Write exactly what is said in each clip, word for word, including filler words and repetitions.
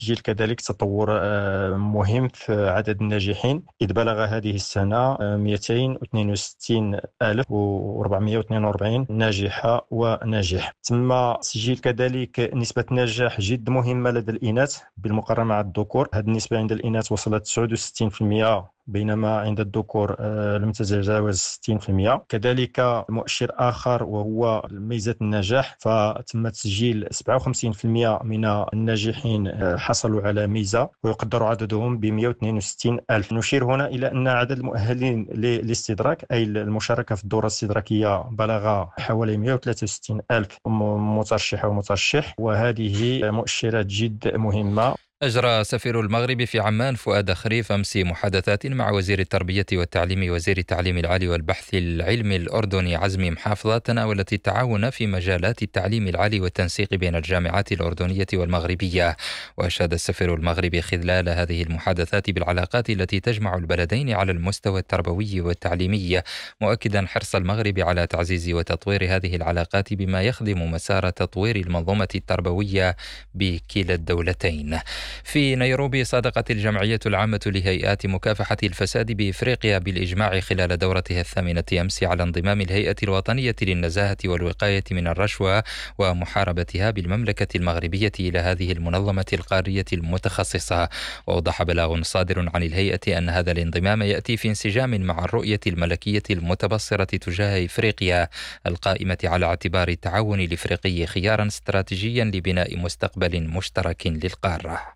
تسجيل كذلك تطور آه، مهم في عدد الناجحين، إذ بلغ هذه السنة آه، مئتين واثنين وستين ألف وأربعمئة واثنين وأربعين ناجحة وناجح. تم تسجيل كذلك نسبة نجاح جد مهمة لدى الإناث بالمقارنة مع الذكور. هذه النسبة عند الإناث وصلت تسعة وستين بالمئة، بينما عند الذكور آه، لم تتجاوز ستين بالمئة. كذلك مؤشر آخر وهو ميزة النجاح، فتم تسجيل سبعة وخمسين بالمئة من الناجحين آه، حصلوا على ميزة، ويقدر عددهم ب مئة واثنين وستين ألف. نشير هنا إلى أن عدد المؤهلين للاستدراك، أي المشاركة في الدورة الاستدراكية، بلغ حوالي مئة وثلاثة وستين ألف مترشح ومترشح، وهذه مؤشرات جد مهمة. أجرى سفير المغرب في عمان فؤاد خريف أمس محادثات مع وزير التربية والتعليم وزير التعليم العالي والبحث العلمي الأردني عزمي محافظة، تناولت التعاون في مجالات التعليم العالي والتنسيق بين الجامعات الأردنية والمغربية. وأشاد السفير المغربي خلال هذه المحادثات بالعلاقات التي تجمع البلدين على المستوى التربوي والتعليمي، مؤكدا حرص المغرب على تعزيز وتطوير هذه العلاقات بما يخدم مسار تطوير المنظومة التربوية بكلا الدولتين. في نيروبي صادقت الجمعية العامة لهيئات مكافحة الفساد بإفريقيا بالإجماع خلال دورتها الثامنة أمس على انضمام الهيئة الوطنية للنزاهة والوقاية من الرشوة ومحاربتها بالمملكة المغربية إلى هذه المنظمة القارية المتخصصة. وأوضح بلاغ صادر عن الهيئة أن هذا الانضمام يأتي في انسجام مع الرؤية الملكية المتبصرة تجاه إفريقيا القائمة على اعتبار التعاون الإفريقي خيارا استراتيجيا لبناء مستقبل مشترك للقارة.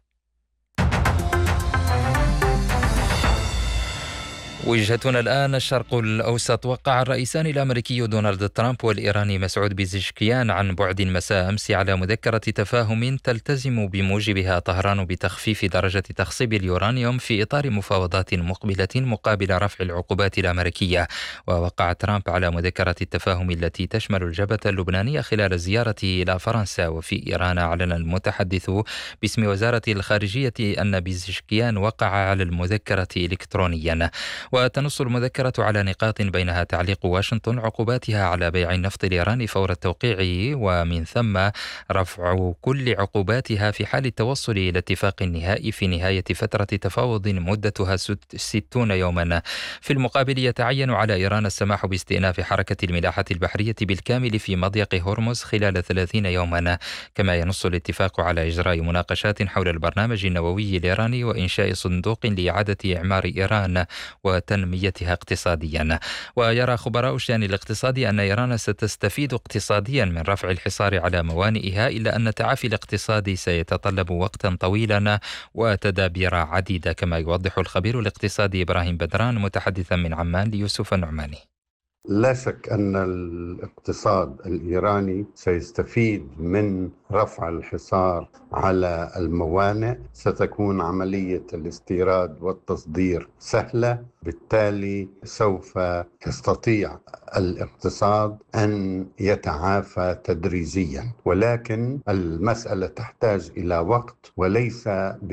وجهتنا الآن الشرق الأوسط. وقع الرئيسان الأمريكي دونالد ترامب والإيراني مسعود بيزشكيان عن بعد مساء أمس على مذكرة تفاهم تلتزم بموجبها طهران بتخفيف درجة تخصيب اليورانيوم في إطار مفاوضات مقبلة مقابل رفع العقوبات الأمريكية. ووقع ترامب على مذكرة التفاهم التي تشمل الجبهة اللبنانية خلال زيارته إلى فرنسا. وفي إيران أعلن المتحدث باسم وزارة الخارجية أن بيزشكيان وقع على المذكرة إلكترونيا. وتنص المذكرة على نقاط بينها تعليق واشنطن عقوباتها على بيع النفط الإيراني فور التوقيع، ومن ثم رفع كل عقوباتها في حال التوصل إلى اتفاق نهائي في نهاية فترة تفاوض مدتها ستون يوما. في المقابل يتعين على إيران السماح باستئناف حركة الملاحة البحرية بالكامل في مضيق هرمز خلال ثلاثين يوما. كما ينص الاتفاق على إجراء مناقشات حول البرنامج النووي الإيراني وإنشاء صندوق لإعادة إعمار إيران وتنميتها اقتصاديا. ويرى خبراء الشأن الاقتصادي أن إيران ستستفيد اقتصاديا من رفع الحصار على موانئها، إلا أن تعافي الاقتصاد سيتطلب وقتا طويلا وتدابير عديدة، كما يوضح الخبير الاقتصادي إبراهيم بدران متحدثا من عمان ليوسف النعماني. لا شك أن الاقتصاد الإيراني سيستفيد من رفع الحصار على الموانئ، ستكون عملية الاستيراد والتصدير سهلة، بالتالي سوف يستطيع الاقتصاد أن يتعافى تدريجيا، ولكن المسألة تحتاج إلى وقت وليس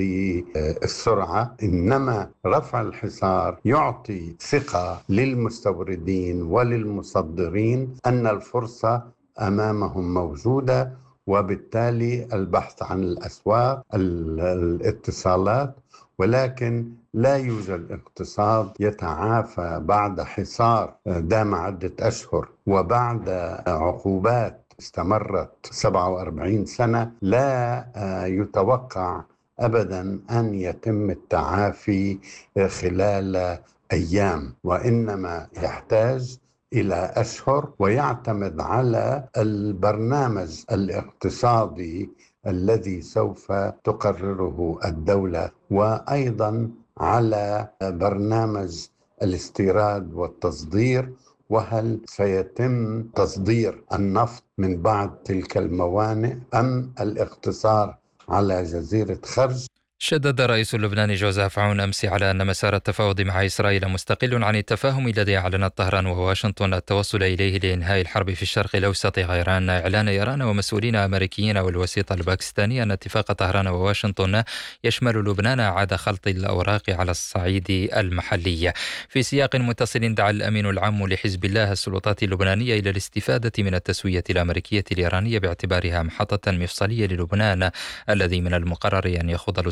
بالسرعة. إنما رفع الحصار يعطي ثقة للمستوردين وللمصدرين أن الفرصة أمامهم موجودة، وبالتالي البحث عن الأسواق، الاتصالات. ولكن لا يوجد اقتصاد يتعافى بعد حصار دام عدة أشهر وبعد عقوبات استمرت سبعة وأربعين سنة. لا يتوقع أبدا أن يتم التعافي خلال أيام، وإنما يحتاج إلى أشهر، ويعتمد على البرنامج الاقتصادي الذي سوف تقرره الدولة، وأيضا على برنامج الاستيراد والتصدير، وهل سيتم تصدير النفط من بعد تلك الموانئ أم الاقتصار على جزيرة خرج. شدد الرئيس اللبناني جوزيف عون أمس على أن مسار التفاوض مع إسرائيل مستقل عن التفاهم الذي أعلنت طهران وواشنطن التوصل إليه لإنهاء الحرب في الشرق الأوسط، غير أن إعلان إيران ومسؤولين أمريكيين والوسيط الباكستاني أن اتفاق طهران وواشنطن يشمل لبنان أعاد خلط الأوراق على الصعيد المحلي. في سياق متصل، دعا الأمين العام لحزب الله السلطات اللبنانية إلى الاستفادة من التسوية الأمريكية الإيرانية باعتبارها محطة مفصلية للبنان الذي من المقرر أن يخوض